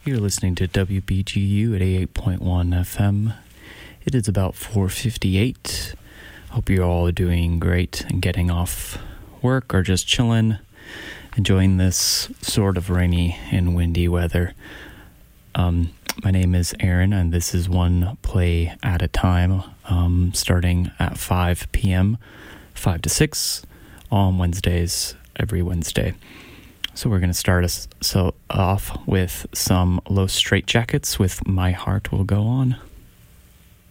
You're listening to WBGU at 88.1 FM. It is about 4:58. Hope you're all doing great and getting off work or just chilling, enjoying this sort of rainy and windy weather. My name is Aaron, and this is one play at a time, starting at 5 p.m., 5 to 6 on Wednesdays, every Wednesday. So we're going to start us off with some Los Straitjackets with My Heart Will Go On.